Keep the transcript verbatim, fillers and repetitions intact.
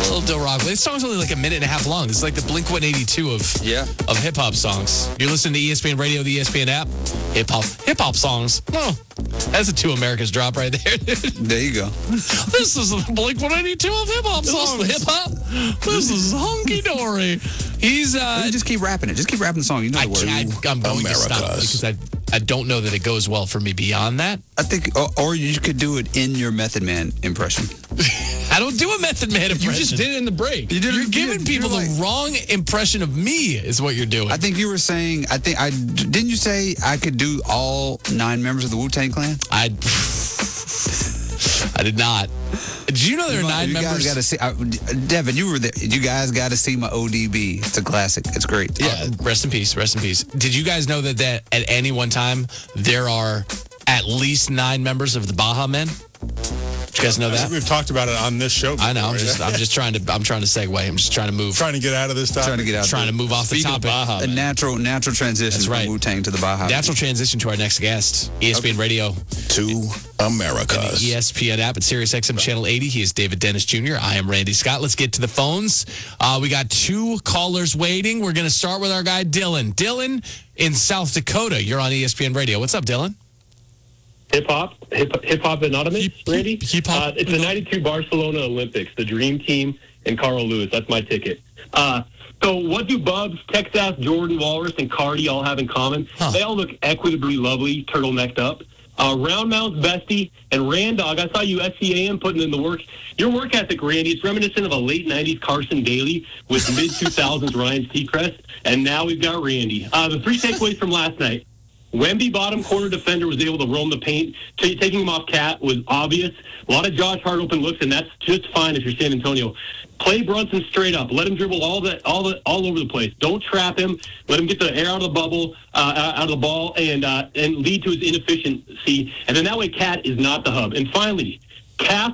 little Dill Rock. This song's only like a minute and a half long. It's like the Blink one eighty-two of yeah. of hip hop songs. You're listening to E S P N Radio, the E S P N app. Hip hop, hip hop songs. Oh, that's a Two Americas drop right there. There you go. This is the Blink one eighty-two of hip hop songs. Hip hop. This is hunky dory. He's uh, just keep rapping it. Just keep rapping the song. You know I, the words. I, I'm going Americas. to stop because I I don't know that it goes well for me beyond that. I think, or, or you could do it in your Method Man impression. I don't do a Method Man impression. You just did it in the break. You did You're it, giving you, people like, the wrong impression of me is what you're doing. I think you were saying, I think, I didn't you say I could do all nine members of the Wu-Tang Clan? I I did not. Did you know there are nine you members? Guys gotta see, I, Devin, you were there. You guys got to see my O D B. It's a classic. It's great. Yeah, uh, rest in peace. Rest in peace. Did you guys know that, that at any one time there are at least nine members of the Baha Men? Did you guys know that? We've talked about it on this show before, I know. I'm right? just, I'm just trying to, I'm trying to segue. I'm just trying to move. Trying to get out of this topic. Trying to get out. Trying to move off Speaking the topic. Baha, a natural, natural transition That's right. from Wu-Tang to the Baha. Natural transition to our next guest. E S P N Okay. Radio. Two Americas. The E S P N app at Sirius X M Channel eighty. He is David Dennis Junior I am Randy Scott. Let's get to the phones. Uh, we got two callers waiting. We're going to start with our guy, Dylan. Dylan in South Dakota. You're on E S P N Radio. What's up, Dylan? Hip hop, hip hip hop anonymous, Hip- Randy. hip hop Uh, it's the ninety-two Barcelona Olympics, the Dream Team, and Carl Lewis. That's my ticket. Uh, so, what do Bubs, Texas, Jordan, Walrus, and Cardi all have in common? Huh. They all look equitably lovely, turtlenecked up. Uh, Round Mounts Bestie and Randog. I saw you S C A M putting in the work. Your work ethic, Randy, it's reminiscent of a late nineties Carson Daly with mid two thousands Ryan Seacrest, and now we've got Randy. Uh, the three takeaways from last night. Wemby, bottom corner defender, was able to roam the paint. T- taking him off Cat was obvious. A lot of Josh Hart open looks, and that's just fine if you're San Antonio. Play Brunson straight up. Let him dribble all the, all the, all over the place. Don't trap him. Let him get the air out of the bubble, uh, out of the ball, and uh, and lead to his inefficiency. And then that way, Cat is not the hub. And finally, Cass